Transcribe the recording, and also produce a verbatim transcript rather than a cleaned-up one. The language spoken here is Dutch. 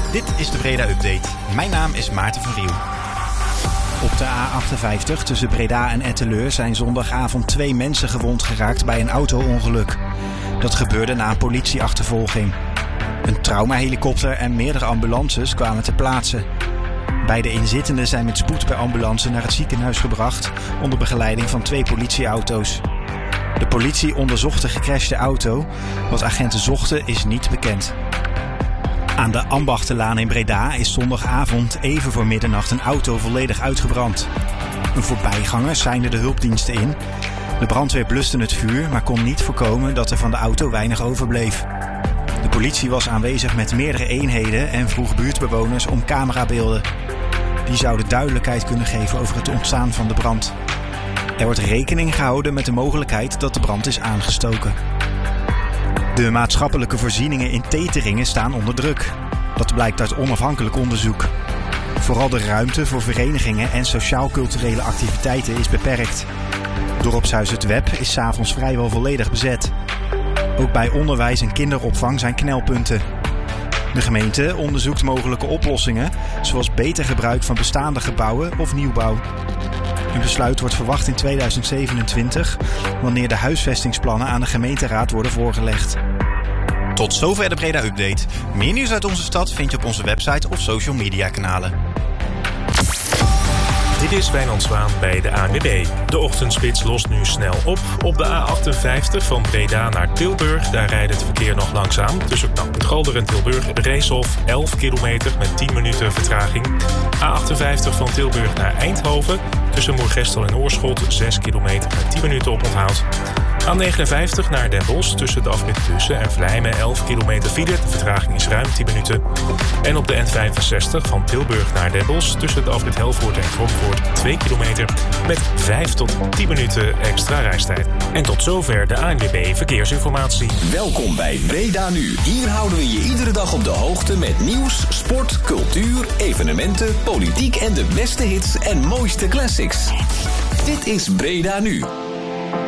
Dit is de Breda Update. Mijn naam is Maarten van Riel. Op de A achtenvijftig tussen Breda en Etteleur zijn zondagavond twee mensen gewond geraakt bij een auto-ongeluk. Dat gebeurde na een politieachtervolging. Een traumahelikopter en meerdere ambulances kwamen ter plaatse. Beide inzittenden zijn met spoed per ambulance naar het ziekenhuis gebracht onder begeleiding van twee politieauto's. De politie onderzocht de gecrashte auto. Wat agenten zochten is niet bekend. Aan de Ambachtenlaan in Breda is zondagavond even voor middernacht een auto volledig uitgebrand. Een voorbijganger seinde de hulpdiensten in. De brandweer bluste het vuur, maar kon niet voorkomen dat er van de auto weinig overbleef. De politie was aanwezig met meerdere eenheden en vroeg buurtbewoners om camerabeelden. Die zouden duidelijkheid kunnen geven over het ontstaan van de brand. Er wordt rekening gehouden met de mogelijkheid dat de brand is aangestoken. De maatschappelijke voorzieningen in Teteringen staan onder druk. Dat blijkt uit onafhankelijk onderzoek. Vooral de ruimte voor verenigingen en sociaal-culturele activiteiten is beperkt. Dorpshuis Het Web is 's avonds vrijwel volledig bezet. Ook bij onderwijs en kinderopvang zijn knelpunten. De gemeente onderzoekt mogelijke oplossingen, zoals beter gebruik van bestaande gebouwen of nieuwbouw. Een besluit wordt verwacht in tweeduizend zevenentwintig, wanneer de huisvestingsplannen aan de gemeenteraad worden voorgelegd. Tot zover de Breda Update. Meer nieuws uit onze stad vind je op onze website of social media kanalen. Dit is Wijnand Zwaan bij de A N W B. De ochtendspits lost nu snel op. Op de A achtenvijftig van Breda naar Tilburg. Daar rijdt het verkeer nog langzaam. Tussen knooppunt Galder en Tilburg. Reeshof elf kilometer met tien minuten vertraging. A achtenvijftig van Tilburg naar Eindhoven. Tussen Moergestel en Oorschot zes kilometer met tien minuten op onthoud. A negenenvijftig naar Den Bosch tussen de afrit Bussen en Vlijmen elf kilometer file. De vertraging is ruim tien minuten. En op de N vijfenzestig van Tilburg naar Den Bosch tussen de afrit Helvoort en Kromvoort twee kilometer met vijf tot tien minuten extra reistijd. En tot zover de A N W B Verkeersinformatie. Welkom bij Breda Nu. Hier houden we je iedere dag op de hoogte met nieuws, sport, cultuur, evenementen, politiek en de beste hits en mooiste classics. Dit is Breda Nu.